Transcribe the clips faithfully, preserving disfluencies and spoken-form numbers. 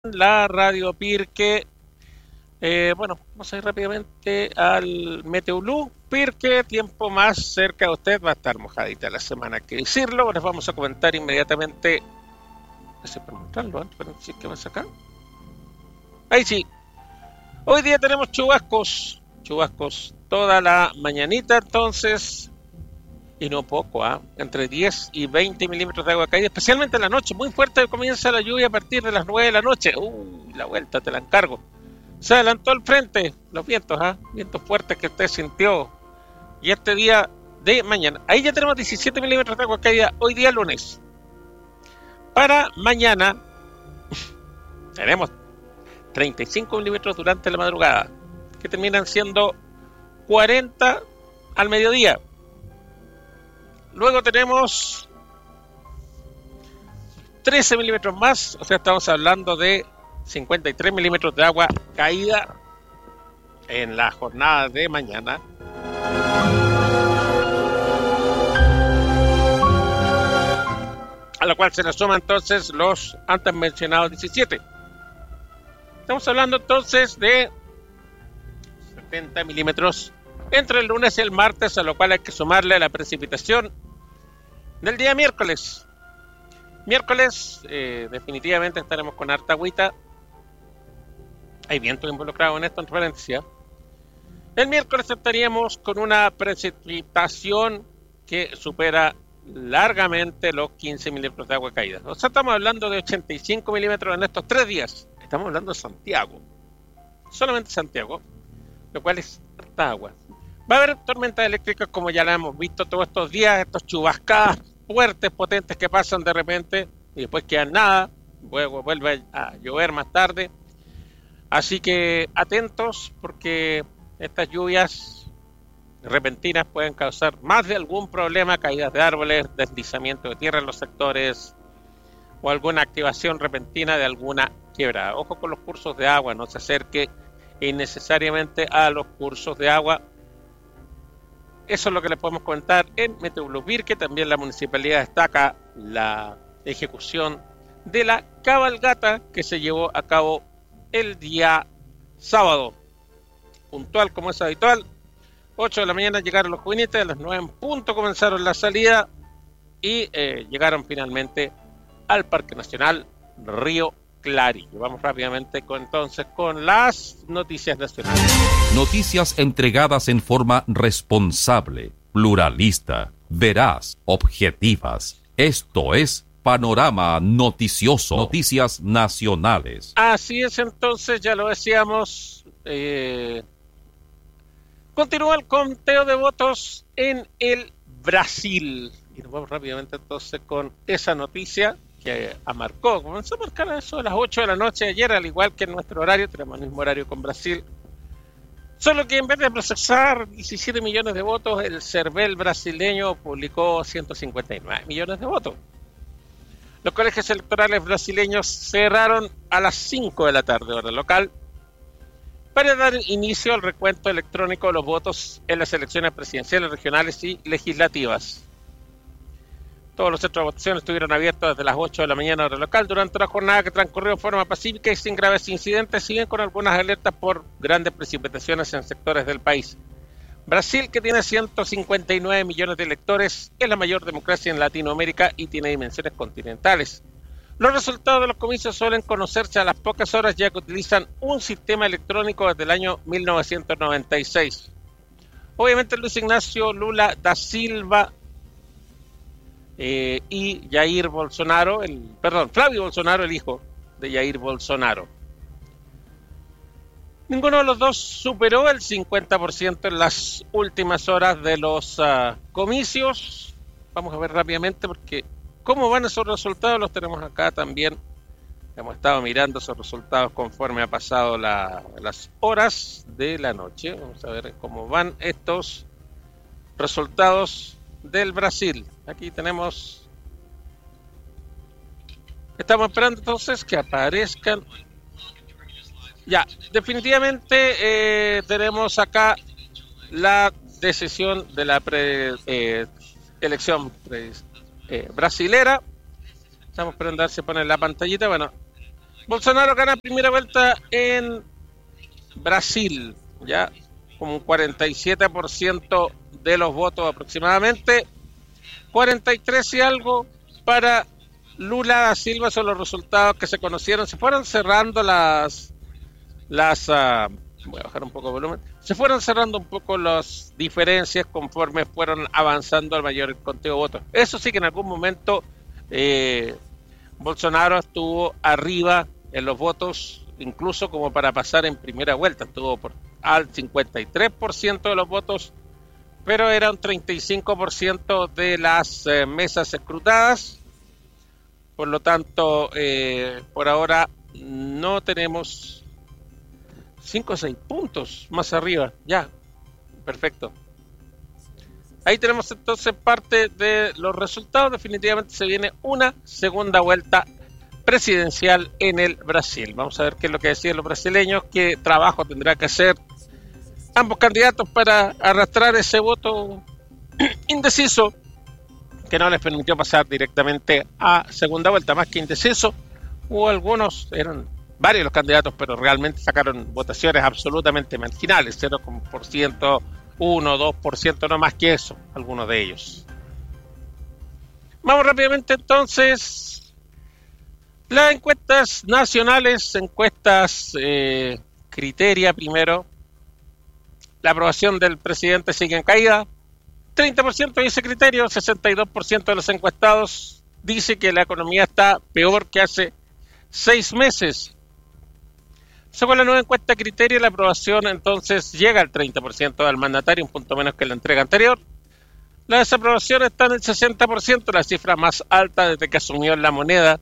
la radio Pirque. Eh, bueno, vamos a ir rápidamente al Meteolú. Pirque, tiempo más cerca de usted, va a estar mojadita la semana, hay que decirlo. Les vamos a comentar inmediatamente. Ese para mostrarlo, ¿eh? Para decir que vas acá. Ahí sí. Hoy día tenemos chubascos, chubascos toda la mañanita, entonces, y no poco, ¿ah? ¿eh? Entre diez y veinte milímetros de agua caída, especialmente en la noche. Muy fuerte comienza la lluvia a partir de las nueve de la noche. Uy, la vuelta, te la encargo. Se adelantó el frente, los vientos, ¿ah? ¿eh? Vientos fuertes que usted sintió. Y este día de mañana, ahí ya tenemos diecisiete milímetros de agua caída, hoy día lunes. Para mañana, tenemos treinta y cinco milímetros durante la madrugada, que terminan siendo cuarenta al mediodía. Luego tenemos trece milímetros más, o sea, estamos hablando de cincuenta y tres milímetros de agua caída en la jornada de mañana. A la cual se le suman entonces los antes mencionados diecisiete. Estamos hablando entonces de setenta milímetros entre el lunes y el martes, a lo cual hay que sumarle la precipitación del día miércoles. Miércoles, eh, definitivamente estaremos con harta agüita. Hay viento involucrado en esto, en referencia. El miércoles estaríamos con una precipitación que supera largamente los quince milímetros de agua caída. O sea, estamos hablando de ochenta y cinco milímetros en estos tres días. Estamos hablando de Santiago. Solamente Santiago, lo cual es harta agua. Va a haber tormentas eléctricas como ya la hemos visto todos estos días, estos chubascadas fuertes, potentes que pasan de repente y después quedan nada, luego vuelve a llover más tarde. Así que atentos porque estas lluvias repentinas pueden causar más de algún problema, caídas de árboles, deslizamiento de tierra en los sectores o alguna activación repentina de alguna quebrada. Ojo con los cursos de agua, no se acerque innecesariamente a los cursos de agua. Eso es lo que les podemos comentar en Meteorología Pirque. También la municipalidad destaca la ejecución de la cabalgata que se llevó a cabo el día sábado. Puntual como es habitual, ocho de la mañana llegaron los juveniles, a las nueve en punto comenzaron la salida y eh, llegaron finalmente al Parque Nacional Río Clarillo. Vamos rápidamente con, entonces con las noticias nacionales. Noticias entregadas en forma responsable, pluralista, veraz, objetivas. Esto es Panorama Noticioso. Noticias nacionales. Así es, entonces, ya lo decíamos. Eh, continúa el conteo de votos en el Brasil. Y nos vamos rápidamente entonces con esa noticia que amarcó. Comenzó a marcar a eso a las ocho de la noche de ayer, al igual que en nuestro horario, tenemos el mismo horario con Brasil. Solo que en vez de procesar diecisiete millones de votos, el CERVEL brasileño publicó ciento cincuenta y nueve millones de votos. Los colegios electorales brasileños cerraron a las cinco de la tarde, hora local, para dar inicio al recuento electrónico de los votos en las elecciones presidenciales, regionales y legislativas. Todos los centros de votación estuvieron abiertos desde las ocho de la mañana hora local durante una jornada que transcurrió de forma pacífica y sin graves incidentes, si bien con algunas alertas por grandes precipitaciones en sectores del país. Brasil, que tiene ciento cincuenta y nueve millones de electores, es la mayor democracia en Latinoamérica y tiene dimensiones continentales. Los resultados de los comicios suelen conocerse a las pocas horas, ya que utilizan un sistema electrónico desde el año mil novecientos noventa y seis. Obviamente Luis Ignacio Lula da Silva eh, y Jair Bolsonaro, el, perdón, Flavio Bolsonaro, el hijo de Jair Bolsonaro. Ninguno de los dos superó el cincuenta por ciento en las últimas horas de los uh, comicios. Vamos a ver rápidamente porque cómo van esos resultados los tenemos acá también. Hemos estado mirando esos resultados conforme ha pasado la, las horas de la noche. Vamos a ver cómo van estos resultados del Brasil. Aquí tenemos... Estamos esperando entonces que aparezcan... Ya, definitivamente eh, tenemos acá la decisión de la pre, eh, elección pre, eh, brasilera. Estamos esperando a ver si pone la pantallita. Bueno, Bolsonaro gana primera vuelta en Brasil, ya con un cuarenta y siete por ciento de los votos aproximadamente, cuarenta y tres y algo para Lula da Silva. Son los resultados que se conocieron. Se fueron cerrando las las uh, voy a bajar un poco el volumen. Se fueron cerrando un poco las diferencias conforme fueron avanzando al mayor conteo de votos. Eso sí que en algún momento eh, Bolsonaro estuvo arriba en los votos, incluso como para pasar en primera vuelta. Estuvo por al cincuenta y tres por ciento de los votos, pero era un treinta y cinco por ciento de las eh, mesas escrutadas. Por lo tanto, eh, por ahora no tenemos cinco o seis puntos más arriba. Ya, perfecto. Ahí tenemos entonces parte de los resultados. Definitivamente se viene una segunda vuelta presidencial en el Brasil. Vamos a ver qué es lo que decían los brasileños, qué trabajo tendrá que hacer ambos candidatos para arrastrar ese voto indeciso que no les permitió pasar directamente a segunda vuelta. Más que indeciso, hubo algunos, eran varios los candidatos, pero realmente sacaron votaciones absolutamente marginales, cero por ciento, uno, dos por ciento, no más que eso, algunos de ellos. Vamos rápidamente entonces. Las encuestas nacionales, encuestas eh, Criteria primero. La aprobación del presidente sigue en caída. treinta por ciento dice Criterio, sesenta y dos por ciento de los encuestados dice que la economía está peor que hace seis meses. Según la nueva encuesta Criterio, la aprobación entonces llega al treinta por ciento del mandatario, un punto menos que la entrega anterior. La desaprobación está en el sesenta por ciento, la cifra más alta desde que asumió la moneda.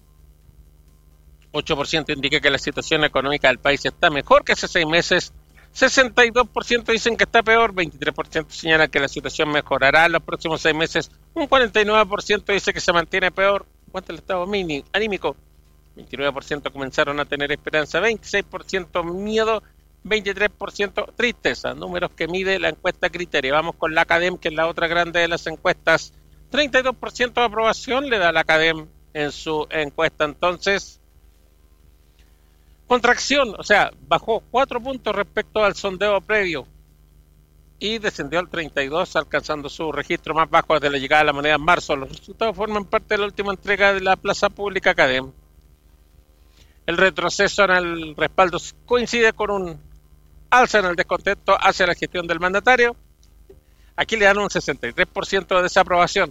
ocho por ciento indica que la situación económica del país está mejor que hace seis meses. sesenta y dos por ciento dicen que está peor, veintitrés por ciento señalan que la situación mejorará en los próximos seis meses, un cuarenta y nueve por ciento dice que se mantiene peor. ¿Cuánto es el estado mini, anímico? veintinueve por ciento comenzaron a tener esperanza, veintiséis por ciento miedo, veintitrés por ciento tristeza. Números que mide la encuesta Criterio. Vamos con la Academ, que es la otra grande de las encuestas. treinta y dos por ciento de aprobación le da la Academ en su encuesta. Entonces, contracción, o sea, bajó cuatro puntos respecto al sondeo previo y descendió al treinta y dos, alcanzando su registro más bajo desde la llegada de la moneda en marzo. Los resultados forman parte de la última entrega de la plaza pública Academ. El retroceso en el respaldo coincide con un alza en el descontento hacia la gestión del mandatario. Aquí le dan un sesenta y tres por ciento de desaprobación.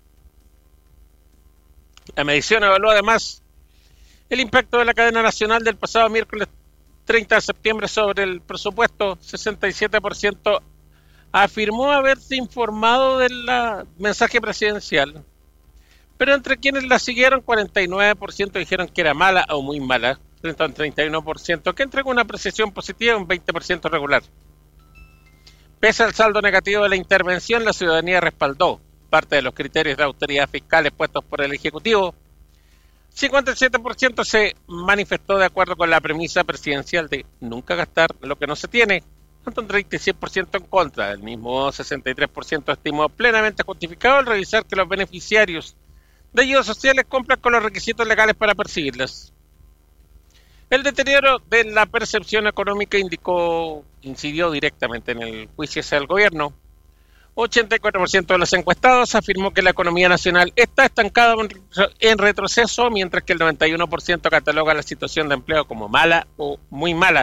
La medición evalúa además el impacto de la cadena nacional del pasado miércoles treinta de septiembre sobre el presupuesto. sesenta y siete por ciento afirmó haberse informado del mensaje presidencial, pero entre quienes la siguieron, cuarenta y nueve por ciento dijeron que era mala o muy mala, frente a un treinta y uno por ciento que entregó una apreciación positiva y un veinte por ciento regular. Pese al saldo negativo de la intervención, la ciudadanía respaldó parte de los criterios de austeridad fiscal expuestos por el Ejecutivo. cincuenta y siete por ciento se manifestó de acuerdo con la premisa presidencial de nunca gastar lo que no se tiene, tanto un treinta y seis por ciento en contra. Del mismo sesenta y tres por ciento estimó plenamente justificado al revisar que los beneficiarios de ayudas sociales cumplan con los requisitos legales para percibirlas. El deterioro de la percepción económica indicó, incidió directamente en el juicio hacia el gobierno. ochenta y cuatro por ciento de los encuestados afirmó que la economía nacional está estancada en retroceso, mientras que el noventa y uno por ciento cataloga la situación de empleo como mala o muy mala.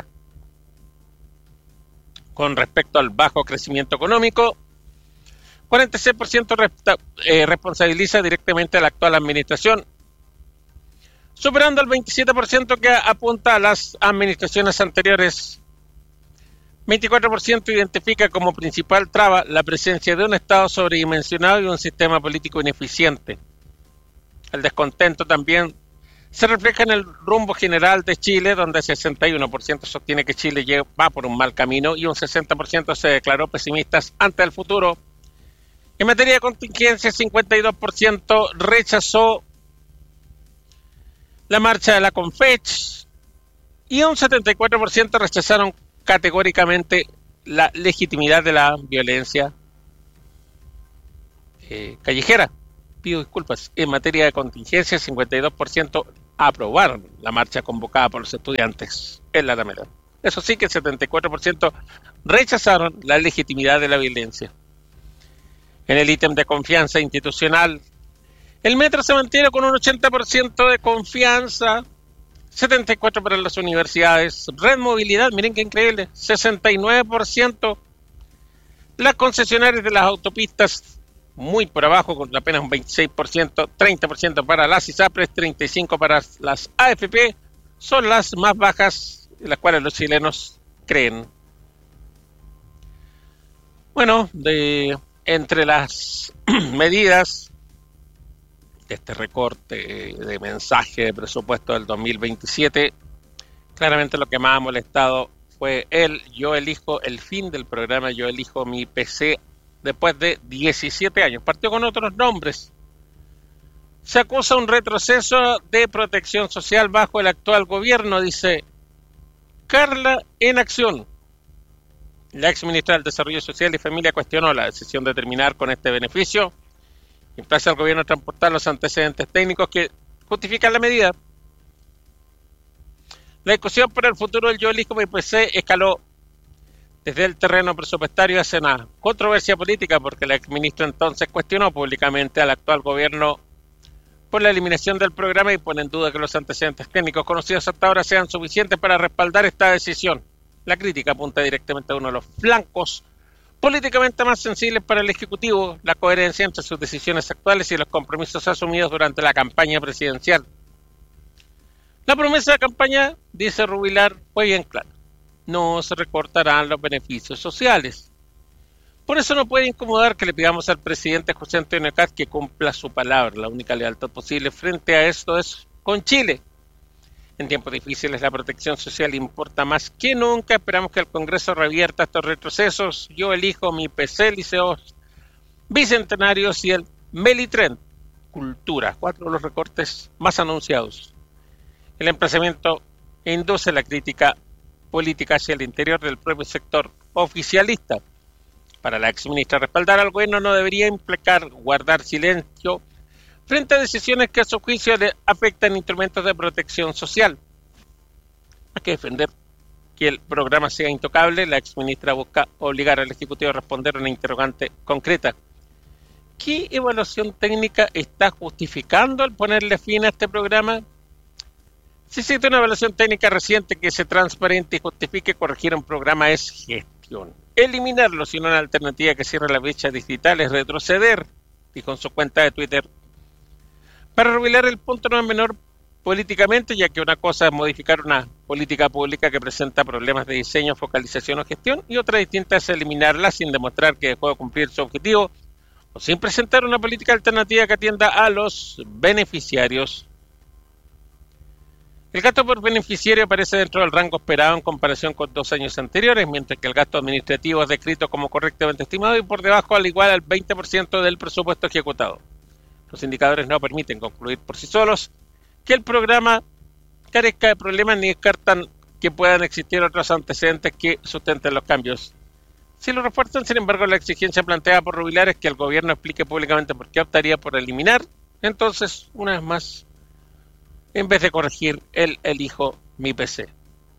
Con respecto al bajo crecimiento económico, cuarenta y seis por ciento resta, eh, responsabiliza directamente a la actual administración, superando al veintisiete por ciento que apunta a las administraciones anteriores. veinticuatro por ciento identifica como principal traba la presencia de un Estado sobredimensionado y un sistema político ineficiente. El descontento también se refleja en el rumbo general de Chile, donde sesenta y uno por ciento sostiene que Chile va por un mal camino y un sesenta por ciento se declaró pesimistas ante el futuro. En materia de contingencia, cincuenta y dos por ciento rechazó la marcha de la Confech y un setenta y cuatro por ciento rechazaron categóricamente la legitimidad de la violencia eh, callejera. Pido disculpas. En materia de contingencia, cincuenta y dos por ciento aprobaron la marcha convocada por los estudiantes en la Alameda. Eso sí, que el setenta y cuatro por ciento rechazaron la legitimidad de la violencia. En el ítem de confianza institucional, el metro se mantiene con un ochenta por ciento de confianza, setenta y cuatro por ciento para las universidades. Red Movilidad, miren qué increíble, sesenta y nueve por ciento. Las concesionarias de las autopistas, muy por abajo, con apenas un veintiséis por ciento, treinta por ciento para las ISAPRES, treinta y cinco por ciento para las A F P, son las más bajas, en las cuales los chilenos creen. Bueno, de entre las medidas de este recorte de mensaje de presupuesto del dos mil veintisiete, claramente lo que más ha molestado fue el Yo Elijo, el fin del programa Yo Elijo Mi P C después de diecisiete años. Partió con otros nombres. Se acusa un retroceso de protección social bajo el actual gobierno, dice Carla en Acción. La ex ministra del Desarrollo Social y Familia cuestionó la decisión de terminar con este beneficio y emplaza al gobierno a transportar los antecedentes técnicos que justifican la medida. La discusión por el futuro del Yo Elijo Mi P C escaló desde el terreno presupuestario hacia una controversia política, porque la ex ministra entonces cuestionó públicamente al actual gobierno por la eliminación del programa y pone en duda que los antecedentes técnicos conocidos hasta ahora sean suficientes para respaldar esta decisión. La crítica apunta directamente a uno de los flancos políticamente más sensibles para el Ejecutivo, la coherencia entre sus decisiones actuales y los compromisos asumidos durante la campaña presidencial. La promesa de campaña, dice Rubilar, fue bien clara: no se recortarán los beneficios sociales. Por eso no puede incomodar que le pidamos al presidente José Antonio Kast que cumpla su palabra. La única lealtad posible frente a esto es con Chile. En tiempos difíciles la protección social importa más que nunca. Esperamos que el Congreso revierta estos retrocesos. Yo elijo mi P C, liceos bicentenarios y el Melitren Cultura, cuatro de los recortes más anunciados. El emplazamiento induce la crítica política hacia el interior del propio sector oficialista. Para la exministra, respaldar al gobierno no debería implicar guardar silencio frente a decisiones que a su juicio le afectan instrumentos de protección social. Hay que defender que el programa sea intocable. La exministra busca obligar al Ejecutivo a responder a una interrogante concreta. ¿Qué evaluación técnica está justificando el ponerle fin a este programa? Si existe una evaluación técnica reciente que se transparente y justifique corregir un programa, es gestión. Eliminarlo sin una alternativa que cierre la brecha digital es retroceder, dijo en su cuenta de Twitter. Para Rubilar, el punto no es menor políticamente, ya que una cosa es modificar una política pública que presenta problemas de diseño, focalización o gestión, y otra distinta es eliminarla sin demostrar que dejó de cumplir su objetivo o sin presentar una política alternativa que atienda a los beneficiarios. El gasto por beneficiario aparece dentro del rango esperado en comparación con dos años anteriores, mientras que el gasto administrativo es descrito como correctamente estimado y por debajo al igual al veinte por ciento del presupuesto ejecutado. Los indicadores no permiten concluir por sí solos que el programa carezca de problemas ni descartan que puedan existir otros antecedentes que sustenten los cambios. Si lo refuerzan, sin embargo, la exigencia planteada por Rubilar es que el gobierno explique públicamente por qué optaría por eliminar. Entonces, una vez más, en vez de corregir, él elijo mi P C.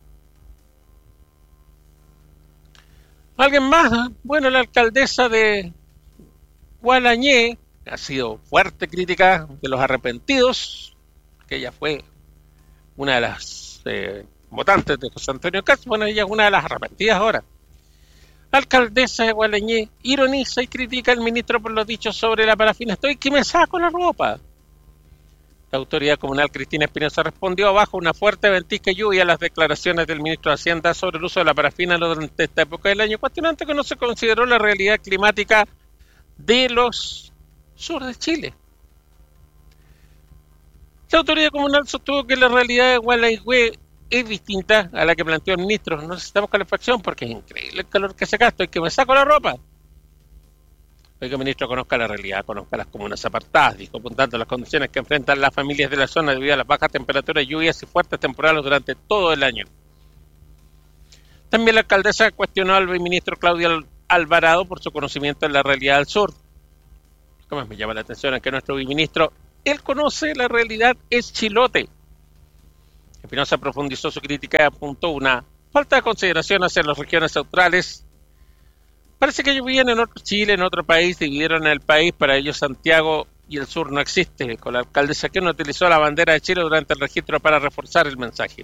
¿Alguien más? Bueno, la alcaldesa de Gualañé ha sido fuerte crítica de los arrepentidos, que ella fue una de las eh, votantes de José Antonio Kast. Bueno, ella es una de las arrepentidas ahora. La alcaldesa de Gualañé ironiza y critica al ministro por los dichos sobre la parafina. Estoy que me saco la ropa. La autoridad comunal Cristina Espinosa respondió bajo una fuerte ventisca y lluvia a las declaraciones del ministro de Hacienda sobre el uso de la parafina durante esta época del año, cuestionante que no se consideró la realidad climática de los sur de Chile. La autoridad comunal sostuvo que la realidad de Gualeguay es distinta a la que planteó el ministro. No necesitamos calefacción porque es increíble el calor que se gasta y que me saco la ropa. Oiga, el ministro, conozca la realidad, conozca las comunas apartadas, dijo, apuntando a las condiciones que enfrentan las familias de la zona debido a las bajas temperaturas, lluvias y fuertes temporales durante todo el año. También la alcaldesa cuestionó al ministro Claudio Alvarado por su conocimiento de la realidad del sur. Lo que más me llama la atención es que nuestro ministro, él conoce la realidad, es chilote. Espinosa profundizó su crítica y apuntó una falta de consideración hacia las regiones neutrales. Parece que ellos vivían en otro Chile, en otro país, dividieron el país, para ellos Santiago y el sur no existe. Con la alcaldesa que no utilizó la bandera de Chile durante el registro para reforzar el mensaje.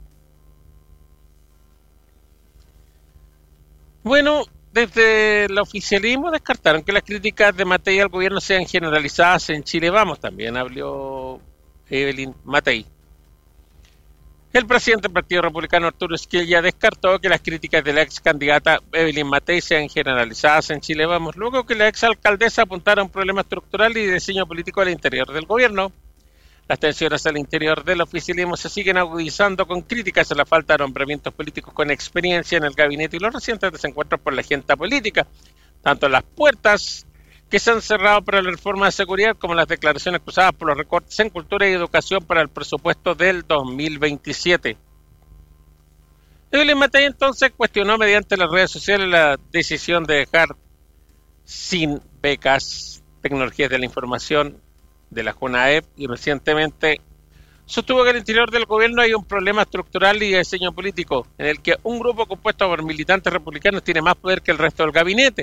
Bueno, desde el oficialismo descartaron que las críticas de Matei al gobierno sean generalizadas en Chile Vamos. También habló Evelyn Matei. El presidente del Partido Republicano, Arturo Esquella, descartó que las críticas de la ex candidata Evelyn Matei sean generalizadas en Chile Vamos, luego que la ex alcaldesa apuntara a un problema estructural y diseño político al interior del gobierno. Las tensiones al interior del oficialismo se siguen agudizando con críticas a la falta de nombramientos políticos con experiencia en el gabinete y los recientes desencuentros por la agenda política, tanto las puertas que se han cerrado para la reforma de seguridad como las declaraciones cruzadas por los recortes en cultura y educación para el presupuesto del dos mil veintisiete. Evelyn Matei entonces cuestionó mediante las redes sociales la decisión de dejar sin becas tecnologías de la información de la JUNAEP y recientemente sostuvo que al interior del gobierno hay un problema estructural y de diseño político en el que un grupo compuesto por militantes republicanos tiene más poder que el resto del gabinete.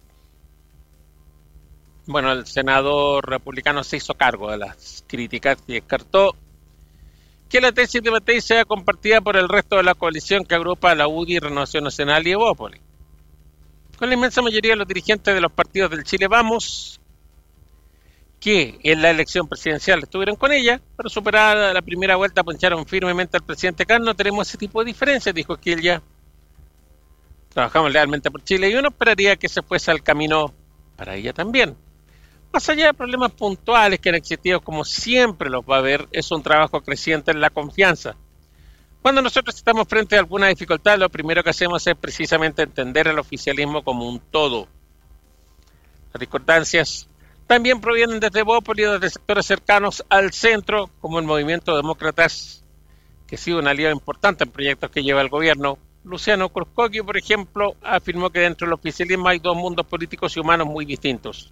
Bueno, el senador republicano se hizo cargo de las críticas y descartó que la tesis de Matei sea compartida por el resto de la coalición que agrupa a la U D I, Renovación Nacional y Evópolis. Con la inmensa mayoría de los dirigentes de los partidos del Chile Vamos, que en la elección presidencial estuvieron con ella, pero superada la primera vuelta apuncharon firmemente al presidente Kast. No tenemos ese tipo de diferencias, dijo Esquella. Trabajamos lealmente por Chile y uno esperaría que se fuese al camino para ella también. Más allá de problemas puntuales que han existido, como siempre los va a haber, es un trabajo creciente en la confianza. Cuando nosotros estamos frente a alguna dificultad, lo primero que hacemos es precisamente entender al oficialismo como un todo. Las discordancias también provienen desde Evópolis y desde sectores cercanos al centro, como el Movimiento Demócratas, que ha sido un aliado importante en proyectos que lleva el gobierno. Luciano Cruzcoqui, por ejemplo, afirmó que dentro del oficialismo hay dos mundos políticos y humanos muy distintos.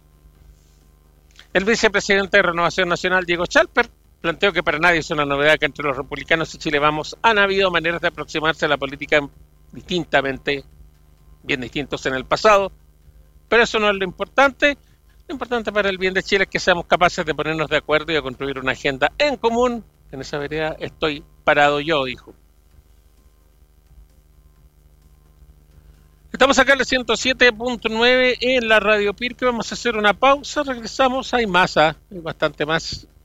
El vicepresidente de Renovación Nacional, Diego Chalper, planteó que para nadie es una novedad que entre los republicanos y Chile Vamos han habido maneras de aproximarse a la política distintamente, bien distintos en el pasado, pero eso no es lo importante. Lo importante para el bien de Chile es que seamos capaces de ponernos de acuerdo y de construir una agenda en común. En esa vereda estoy parado yo, dijo. Estamos acá en el ciento siete punto nueve en la Radio Pirque. Vamos a hacer una pausa, regresamos. Hay más, ¿eh? Hay bastante más